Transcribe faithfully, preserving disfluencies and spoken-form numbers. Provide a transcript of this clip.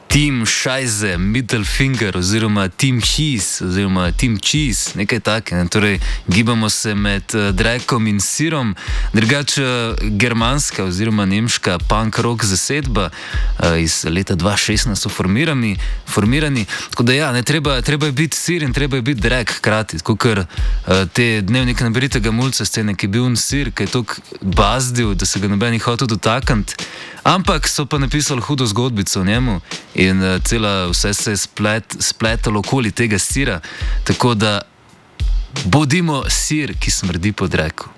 Team Scheiße, Mittelfinger oziroma Team Cheese oziroma Team Cheese, nekaj takega. Torej, gibamo se med uh, drekom in sirom, drugače germanska oziroma nemška punk rock zasedba uh, iz leta dva tisoč šestnajst so formirani, formirani. Tako da ja, ne, treba, treba je biti sir in treba je biti drek hkrati, tako ker uh, te dnevnike naberitega mulca scene, ki je bil un sir, ki je toliko bazdil, da se ga nobeni hotel dotakniti. Ampak so pa napisali hudo zgodbico o njemu in uh, cela vse se je splet, spletalo okoli tega sira, tako da bodimo sir, ki smrdi po dreku.